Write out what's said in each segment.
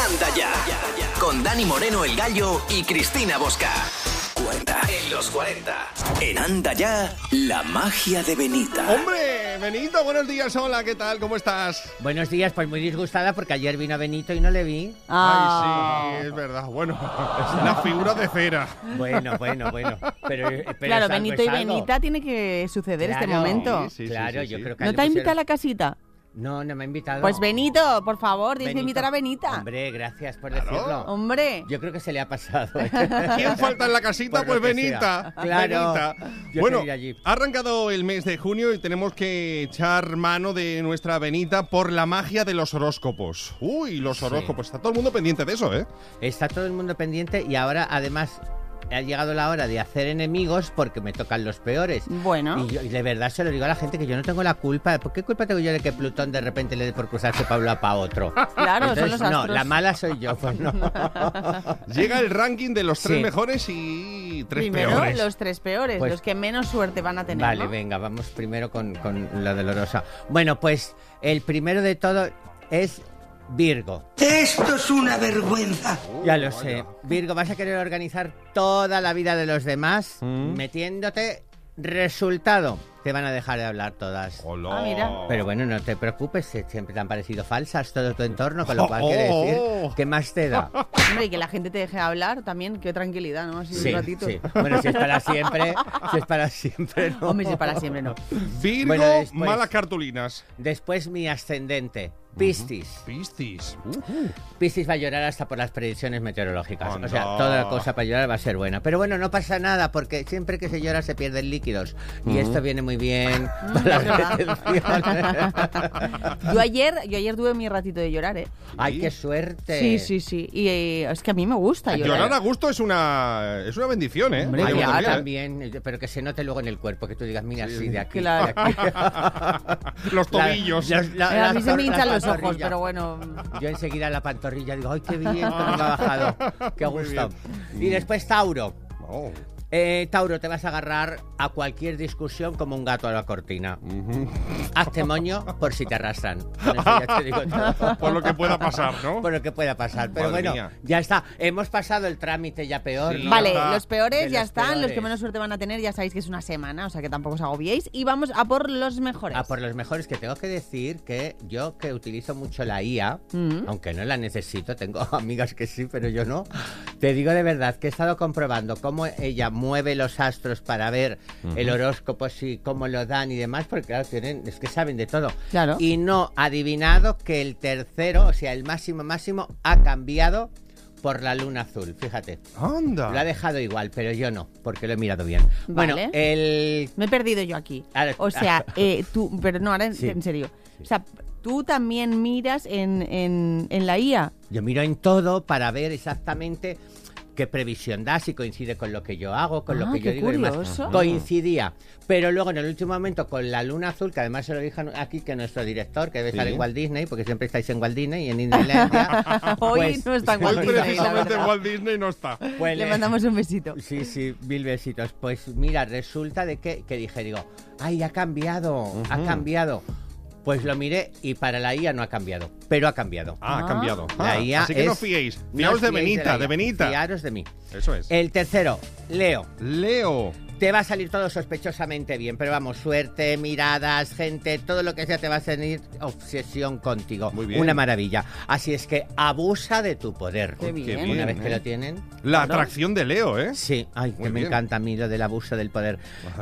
Anda ya, con Dani Moreno el Gallo y Cristina Bosca. 40 en los 40. En Anda ya, la magia de Benita. ¡Hombre! Benito, buenos días, hola, ¿qué tal? ¿Cómo estás? Buenos días, pues muy disgustada porque ayer vino Benito y no le vi. Ay, sí, es verdad. Bueno, la figura de cera. Bueno. Pero Claro, es algo, Benito es y algo. Benita tiene que suceder este Claro, momento. Sí, Claro, sí. yo creo que ¿No le te ha invitado a pusieron- la casita? No me ha invitado. Pues Benito, por favor, tienes que Benito. invitar a Benita. Hombre, gracias por Claro. decirlo. Hombre. Yo creo que se le ha pasado. ¿Quién falta en la casita? Por Pues lo que Benita. sea. Claro. Benita. Yo Bueno, quiero ir allí. ha arrancado el mes de junio y tenemos que echar mano de nuestra Benita por la magia de los horóscopos. Uy, los Sí. horóscopos. Está todo el mundo pendiente de eso, ¿eh? Está todo el mundo pendiente y ahora además ha llegado la hora de hacer enemigos porque me tocan los peores. Bueno. Y de verdad se lo digo a la gente que yo no tengo la culpa. ¿Por qué culpa tengo yo de que Plutón de repente le dé por cruzarse para un lado para otro? Claro, son Entonces, los no, astros. la mala soy yo, pues no. Llega el ranking de los tres Sí. mejores y tres Primero, peores. los tres peores, Pues- los que menos suerte van a tener. Vale, ¿no? venga, vamos primero con la dolorosa. Bueno, pues el primero de todo es Virgo. Esto es una vergüenza. Ya lo sé. Virgo, vas a querer organizar toda la vida de los demás metiéndote. Resultado, te van a dejar de hablar todas. Hola. Ah, mira. Pero bueno, no te preocupes, siempre te han parecido falsas todo tu entorno, con lo cual Oh. quiere decir, ¿qué más te da? Hombre, y que la gente te deje hablar también, qué tranquilidad, ¿no? Así un ratito. sí. Bueno, si es para siempre, no. Hombre, si es para siempre, no. Virgo, Bueno, después- malas cartulinas. Después mi ascendente, Piscis. Piscis. Piscis va a llorar hasta por las predicciones meteorológicas. Anda. O sea, toda la cosa para llorar va a ser buena. Pero bueno, no pasa nada, porque siempre que se llora se pierden líquidos. Y esto viene muy bien para la retención. Yo ayer tuve mi ratito de llorar, ¿eh? ¡Ay, qué suerte! Sí. Y es que a mí me gusta llorar. Llorar a gusto es una bendición, ¿eh? Hombre, Ay, Podríamos ya, decir, ¿eh? también, pero que se note luego en el cuerpo, que tú digas, mira, sí, de aquí. Claro. de aquí. Los tobillos. A mí se me hinchan los ojos, pantorrillas. pero bueno. Yo enseguida la pantorrilla digo, ¡ay, qué bien! Cómo me ha bajado. ¡Qué Muy gusto! bien. Y después Tauro. Oh. Tauro, te vas a agarrar a cualquier discusión como un gato a la cortina. Hazte moño por si te arrastran. Con eso ya te digo todo. Por lo que pueda pasar, ¿no? Por lo que pueda pasar. Pero Madre bueno, mía. ya está. Hemos pasado el trámite ya peor, Sí. ¿no? Vale, Ah, los peores de ya los están, los que peores. menos suerte van a tener, ya sabéis que es una semana, o sea que tampoco os agobiéis. Y vamos a por los mejores. A por los mejores, que tengo que decir que yo, que utilizo mucho la IA, aunque no la necesito, tengo amigas que sí, pero yo no, te digo de verdad que he estado comprobando cómo ella mueve los astros para ver el horóscopo, y cómo lo dan y demás, porque claro, es que saben de todo. Claro. Y no adivinado que el tercero, o sea, el máximo, ha cambiado por la luna azul, fíjate. Anda. Lo ha dejado igual, pero yo no, porque lo he mirado bien. Vale. Bueno, el... Me he perdido yo aquí. Ahora- O sea, tú, pero no, ahora Sí. en serio. O sea, tú también miras en la IA. Yo miro en todo para ver exactamente qué previsión da, si coincide con lo que yo hago, con lo que yo qué digo y demás. curioso. Coincidía. Pero luego en el último momento con la luna azul, que además se lo dije aquí que nuestro director, que debe estar en Walt Disney, porque siempre estáis en Walt Disney y en Disneylandia. Hoy pues- no está en Hoy Walt Disney, la precisamente verdad. Walt Disney no está. pues Le mandamos un besito. Sí, 1000 besitos. Pues mira, resulta de que dije, digo, ¡ay, ha cambiado! Ha cambiado. Pues lo miré y para la IA no ha cambiado, pero ha cambiado. Ha cambiado. La IA así que no es- fiéis. no Fiaos os de fiéis Benita, la de IA. Benita. Fiaros de mí. Eso es. El tercero, Leo. Leo. Te va a salir todo sospechosamente bien, pero vamos, suerte, miradas, gente, todo lo que sea te va a salir obsesión contigo. Muy bien. Una maravilla. Así es que abusa de tu poder. Qué bien. bien. Una vez que lo tienen. La ¿no? atracción de Leo, ¿eh? Sí, ay, Muy que me bien. encanta a mí lo del abuso del poder.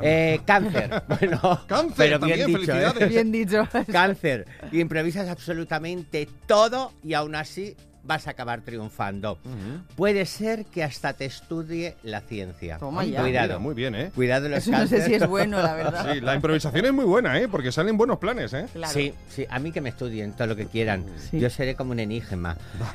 Cáncer. Bueno, Cáncer, pero también, bien dicho, felicidades. Bien dicho. Cáncer. Improvisas absolutamente todo y aún así vas a acabar triunfando. Puede ser que hasta te estudie la ciencia. Toma ya. Cuidado. Mira, muy bien, ¿eh? Cuidado los Eso no sé cáncer. si es bueno, la verdad. Sí, la improvisación es muy buena, ¿eh? Porque salen buenos planes, ¿eh? Claro. Sí, a mí que me estudien todo lo que quieran. Sí. Yo seré como un enigma.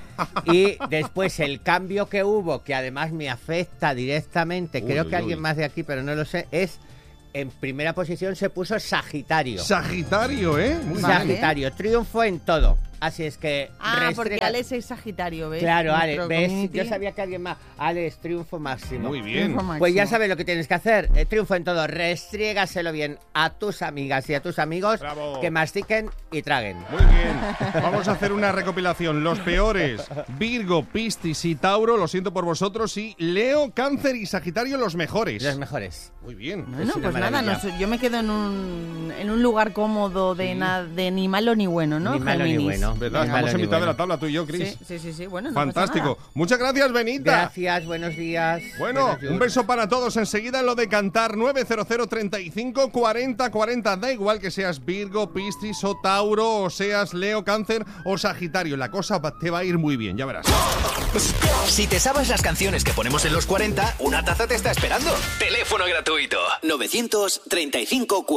Y después el cambio que hubo, que además me afecta directamente, Uy, creo uy, que alguien uy. más de aquí, pero no lo sé, es en primera posición se puso Sagitario. Sagitario, ¿eh? Muy Vale. Sagitario, triunfo en todo. Así es que... Porque Alex es Sagitario, ¿ves? Claro, Nuestro Alex, ¿ves? community. Yo sabía que alguien más. Alex, triunfo máximo. Muy bien. Triunfo máximo. Pues ya sabes lo que tienes que hacer. Triunfo en todo. Restriégaselo bien a tus amigas y a tus amigos. Bravo. Que mastiquen y traguen. Muy bien. Vamos a hacer una recopilación. Los peores: Virgo, Piscis y Tauro, lo siento por vosotros. Y Leo, Cáncer y Sagitario, los mejores. Los mejores. Muy bien. Bueno, Es una pues nada, maravilla. yo me quedo en un lugar cómodo de ni malo ni bueno, ¿no? Ni malo ni Géminis. bueno. ¿Verdad? Ni malo Estamos en ni mitad de bueno. la tabla, tú y yo, Cris. Sí, bueno, no Fantástico. pasa Muchas gracias, Benita. Gracias, buenos días. Bueno, Buenos un beso para todos. Enseguida lo de cantar 900 35 40 40. Da igual que seas Virgo, Piscis o Tauro, o seas Leo, Cáncer o Sagitario. La cosa te va a ir muy bien, ya verás. Si te sabes las canciones que ponemos en los 40, una taza te está esperando. Teléfono gratuito 935